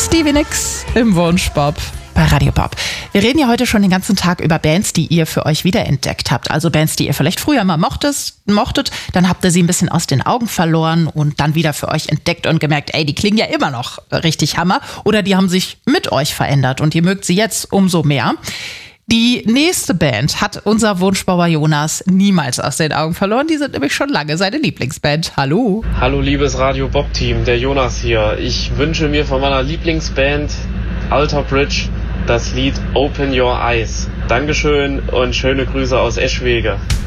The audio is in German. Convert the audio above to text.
Stevie Nicks im Wunschbob bei Radio Bob. Wir reden ja heute schon den ganzen Tag über Bands, die ihr für euch wiederentdeckt habt. Also Bands, die ihr vielleicht früher mal mochtet, dann habt ihr sie ein bisschen aus den Augen verloren und dann wieder für euch entdeckt und gemerkt, ey, die klingen ja immer noch richtig Hammer. Oder die haben sich mit euch verändert und ihr mögt sie jetzt umso mehr. Die nächste Band hat unser Wunschbauer Jonas niemals aus den Augen verloren. Die sind nämlich schon lange seine Lieblingsband. Hallo. Hallo liebes Radio Bob Team, der Jonas hier. Ich wünsche mir von meiner Lieblingsband Alter Bridge das Lied Open Your Eyes. Dankeschön und schöne Grüße aus Eschwege.